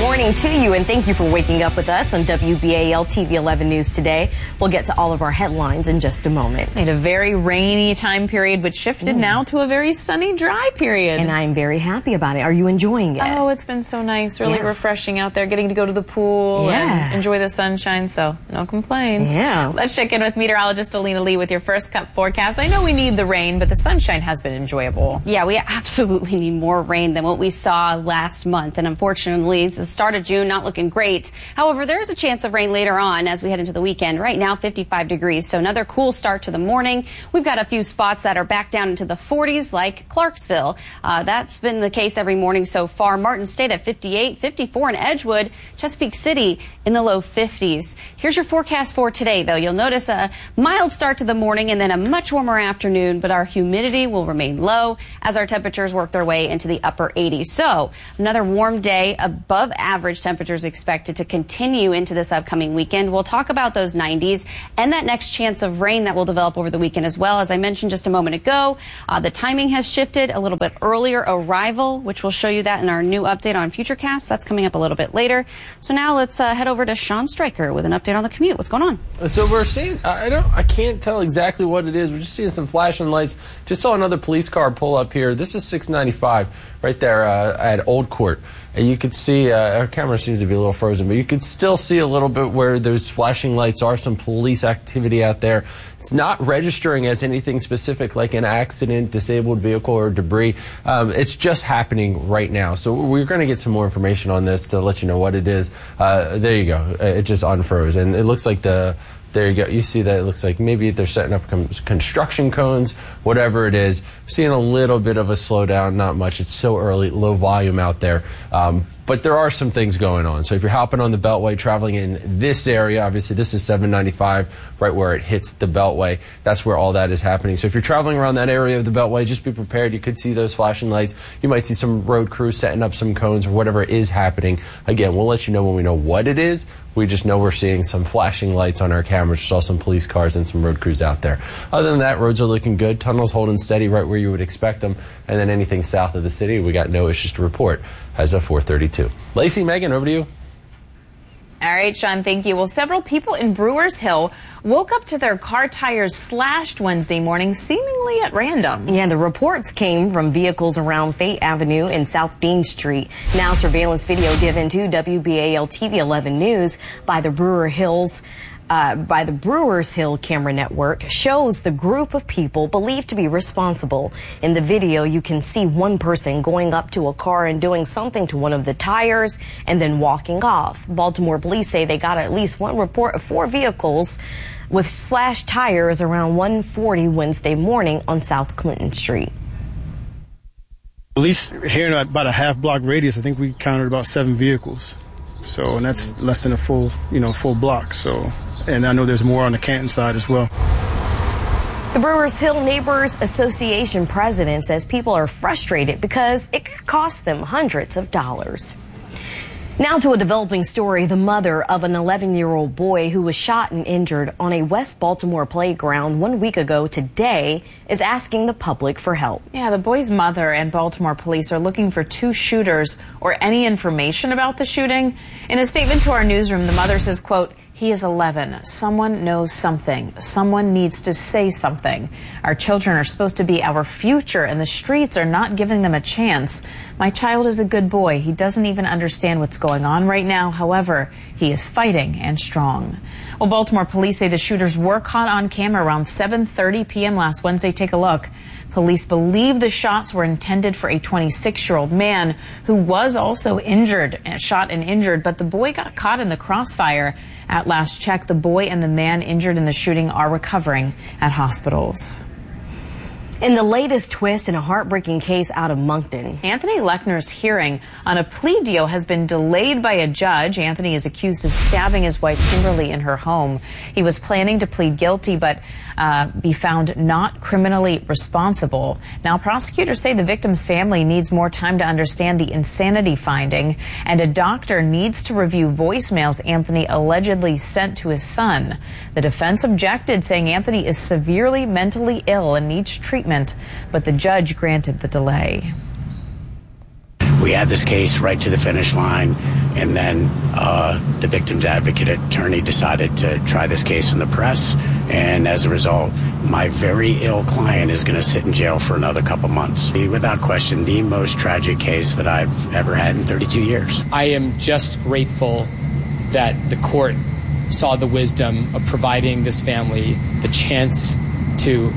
morning to you, and thank you for waking up with us on WBAL TV 11 News today. We'll get to all of our headlines in just a moment. We had a very rainy time period, which shifted now to a very sunny, dry period. And I'm very happy about it. Are you enjoying it? Oh, it's been so nice, really refreshing out there, getting to go to the pool and enjoy the sunshine, so no complaints. Let's check in with meteorologist Alina Lee with your first cup forecast. I know we need the rain, but the sunshine has been enjoyable. Yeah, we absolutely need more rain than what we saw last month, and unfortunately, the start of June not looking great. However, there is a chance of rain later on as we head into the weekend. Right now, 55 degrees, so another cool start to the morning. We've got a few spots that are back down into the 40s, like Clarksville. That's been the case every morning so far. Martin State at 58, 54 in Edgewood, Chesapeake City in the low 50s. Here's your forecast for today, though. You'll notice a mild start to the morning and then a much warmer afternoon, but our humidity will remain low as our temperatures work their way into the upper 80s. So another warm day, above average temperatures expected to continue into this upcoming weekend. We'll talk about those 90s and that next chance of rain that will develop over the weekend as well. As I mentioned just a moment ago, the timing has shifted, a little bit earlier arrival, which we'll show you that in our new update on Futurecast. That's coming up a little bit later. So now let's head over to Sean Stryker with an update on the commute. What's going on? So we're seeing, I can't tell exactly what it is. We're just seeing some flashing lights. Just saw another police car pull up here. This is 695 right there at Old Court. And you could see, our camera seems to be a little frozen, but you could still see a little bit where those flashing lights are, some police activity out there. It's not registering as anything specific like an accident, disabled vehicle, or debris. It's just happening right now. So we're going to get some more information on this to let you know what it is. There you go. It just unfroze. And it looks like there you go. You see that it looks like maybe they're setting up construction cones, whatever it is. Seeing a little bit of a slowdown, not much. It's so early, low volume out there. But there are some things going on. So if you're hopping on the Beltway, traveling in this area, obviously this is 795, right where it hits the Beltway. That's where all that is happening. So if you're traveling around that area of the Beltway, just be prepared. You could see those flashing lights. You might see some road crews setting up some cones or whatever is happening. Again, we'll let you know when we know what it is. We just know we're seeing some flashing lights on our cameras. Saw some police cars and some road crews out there. Other than that, roads are looking good. Tunnels holding steady right where you would expect them. And then anything south of the city, we got no issues to report as of 4:32. Lacey, Megan, over to you. All right, Sean, thank you. Well, several people in Brewers Hill woke up to their car tires slashed Wednesday morning, seemingly at random. Yeah, the reports came from vehicles around Fate Avenue and South Dean Street. Now, surveillance video given to WBAL TV 11 News by the Brewers Hill camera network shows the group of people believed to be responsible. In the video, you can see one person going up to a car and doing something to one of the tires and then walking off. Baltimore police say they got at least one report of 4 vehicles with slashed tires around 1:40 Wednesday morning on South Clinton Street. At least here in about a half-block radius, I think we counted about 7 vehicles. So, and that's less than a full block. So, and I know there's more on the Canton side as well. The Brewers Hill Neighbors Association president says people are frustrated because it could cost them hundreds of dollars. Now to a developing story. The mother of an 11-year-old boy who was shot and injured on a West Baltimore playground 1 week ago today is asking the public for help. Yeah, the boy's mother and Baltimore police are looking for 2 shooters or any information about the shooting. In a statement to our newsroom, the mother says, quote, "He is 11. Someone knows something. Someone needs to say something. Our children are supposed to be our future, and the streets are not giving them a chance. My child is a good boy. He doesn't even understand what's going on right now. However, he is fighting and strong." Well, Baltimore police say the shooters were caught on camera around 7:30 p.m. last Wednesday. Take a look. Police believe the shots were intended for a 26-year-old man who was also shot and injured, but the boy got caught in the crossfire. At last check, the boy and the man injured in the shooting are recovering at hospitals. In the latest twist in a heartbreaking case out of Moncton, Anthony Lechner's hearing on a plea deal has been delayed by a judge. Anthony is accused of stabbing his wife Kimberly in her home. He was planning to plead guilty but be found not criminally responsible. Now, prosecutors say the victim's family needs more time to understand the insanity finding, and a doctor needs to review voicemails Anthony allegedly sent to his son. The defense objected, saying Anthony is severely mentally ill and needs treatment, but the judge granted the delay. We had this case right to the finish line, and then the victim's advocate attorney decided to try this case in the press, and as a result, my very ill client is going to sit in jail for another couple months. Without question, the most tragic case that I've ever had in 32 years. I am just grateful that the court saw the wisdom of providing this family the chance to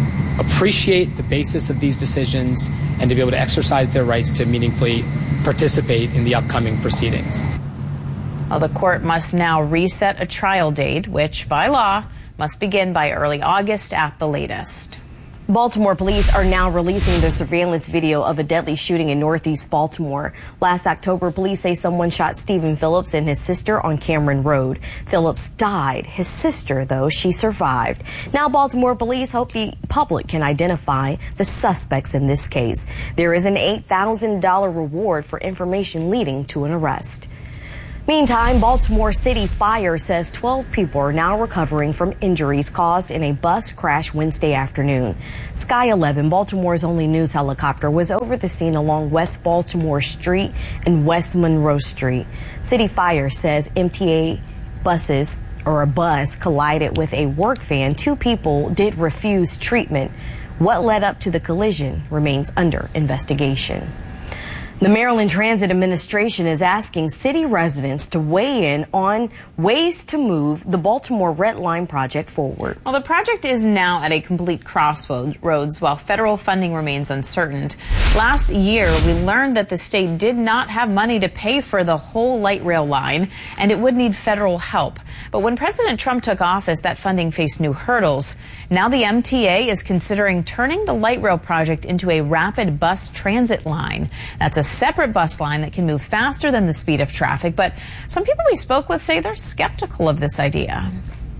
appreciate the basis of these decisions and to be able to exercise their rights to meaningfully participate in the upcoming proceedings. Well, the court must now reset a trial date, which by law must begin by early August at the latest. Baltimore police are now releasing the surveillance video of a deadly shooting in Northeast Baltimore. Last October, police say someone shot Stephen Phillips and his sister on Cameron Road. Phillips died. His sister, though, she survived. Now Baltimore police hope the public can identify the suspects in this case. There is an $8,000 reward for information leading to an arrest. Meantime, Baltimore City Fire says 12 people are now recovering from injuries caused in a bus crash Wednesday afternoon. Sky 11, Baltimore's only news helicopter, was over the scene along West Baltimore Street and West Monroe Street. City Fire says MTA buses or a bus collided with a work van. 2 people did refuse treatment. What led up to the collision remains under investigation. The Maryland Transit Administration is asking city residents to weigh in on ways to move the Baltimore Red Line project forward. Well, the project is now at a complete crossroads while federal funding remains uncertain. Last year, we learned that the state did not have money to pay for the whole light rail line, and it would need federal help. But when President Trump took office, that funding faced new hurdles. Now the MTA is considering turning the light rail project into a rapid bus transit line. That's a separate bus line that can move faster than the speed of traffic, but some people we spoke with say they're skeptical of this idea.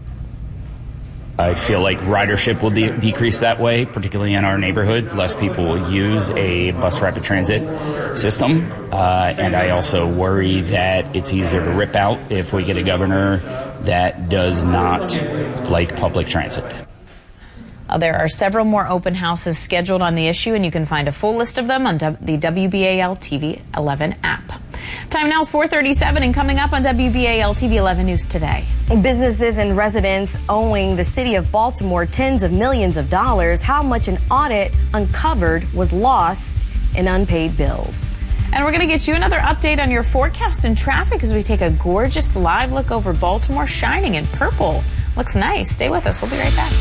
I feel like ridership will decrease that way, particularly in our neighborhood. Less people will use a bus rapid transit system, and I also worry that it's easier to rip out if we get a governor that does not like public transit. There are several more open houses scheduled on the issue, and you can find a full list of them on the WBAL TV 11 app. Time now is 4:37, and coming up on WBAL TV 11 News Today. Businesses and residents owing the city of Baltimore tens of millions of dollars. How much an audit uncovered was lost in unpaid bills. And we're going to get you another update on your forecast and traffic as we take a gorgeous live look over Baltimore, shining in purple. Looks nice. Stay with us. We'll be right back.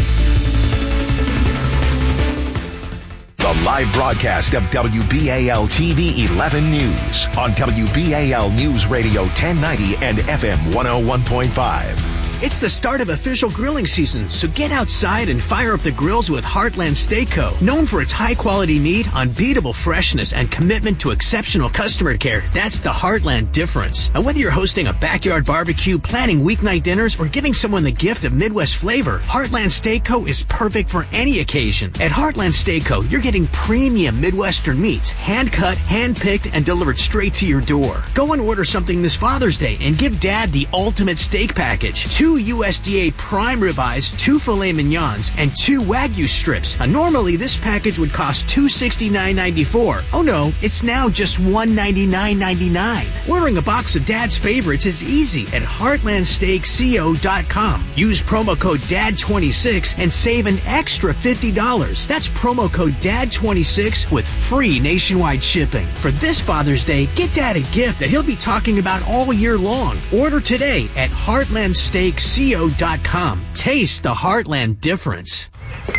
The live broadcast of WBAL TV 11 News on WBAL News Radio 1090 and FM 101.5. It's the start of official grilling season, so get outside and fire up the grills with Heartland Steak Co. Known for its high-quality meat, unbeatable freshness, and commitment to exceptional customer care, that's the Heartland difference. And whether you're hosting a backyard barbecue, planning weeknight dinners, or giving someone the gift of Midwest flavor, Heartland Steak Co. is perfect for any occasion. At Heartland Steak Co., you're getting premium Midwestern meats, hand-cut, hand-picked, and delivered straight to your door. Go and order something this Father's Day and give Dad the ultimate steak package. 2 USDA prime ribeyes, 2 filet mignons, and 2 Wagyu strips. Normally, this package would cost $269.94. Oh no, it's now just $199.99. Ordering a box of Dad's favorites is easy at heartlandsteakco.com. Use promo code DAD26 and save an extra $50. That's promo code DAD26 with free nationwide shipping. For this Father's Day, get Dad a gift that he'll be talking about all year long. Order today at heartlandsteakco.com. Taste the Heartland difference. Go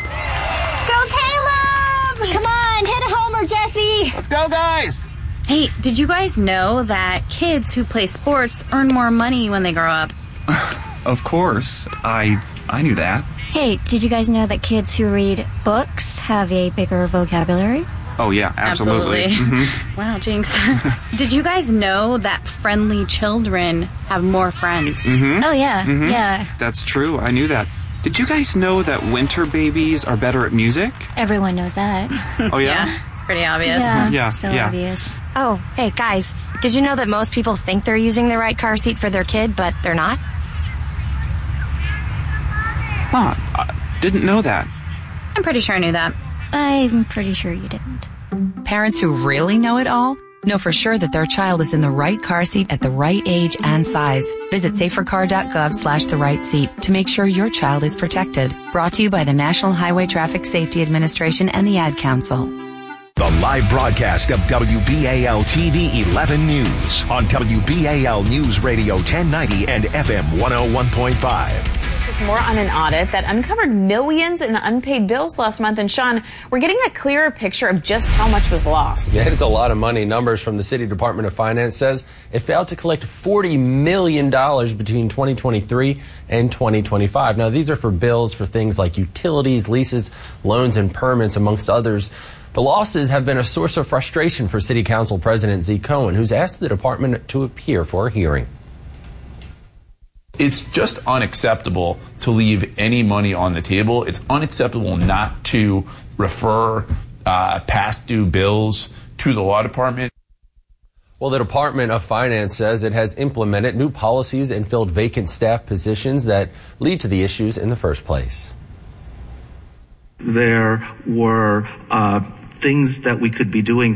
Caleb! Come on, hit a homer, Jesse! Let's go, guys! Hey, did you guys know that kids who play sports earn more money when they grow up? Of course. I knew that. Hey, did you guys know that kids who read books have a bigger vocabulary? Oh, yeah, absolutely. Mm-hmm. Wow, jinx. Did you guys know that friendly children have more friends? Mm-hmm. Oh, yeah. Mm-hmm. Yeah. That's true. I knew that. Did you guys know that winter babies are better at music? Everyone knows that. Oh, yeah? Yeah, it's pretty obvious. Yeah, so obvious. Oh, hey, guys, did you know that most people think they're using the right car seat for their kid, but they're not? Huh, I didn't know that. I'm pretty sure I knew that. I'm pretty sure you didn't. Parents who really know it all know for sure that their child is in the right car seat at the right age and size. Visit safercar.gov/the right seat to make sure your child is protected. Brought to you by the National Highway Traffic Safety Administration and the Ad Council. The live broadcast of WBAL TV 11 News on WBAL News Radio 1090 and FM 101.5. More on an audit that uncovered millions in unpaid bills last month. And Sean, we're getting a clearer picture of just how much was lost. Yeah, it's a lot of money. Numbers from the City Department of Finance says it failed to collect $40 million between 2023 and 2025. Now, these are for bills for things like utilities, leases, loans, and permits, amongst others. The losses have been a source of frustration for City Council President Z. Cohen, who's asked the department to appear for a hearing. It's just unacceptable to leave any money on the table. It's unacceptable not to refer past due bills to the law department. Well, the Department of Finance says it has implemented new policies and filled vacant staff positions that lead to the issues in the first place. There were things that we could be doing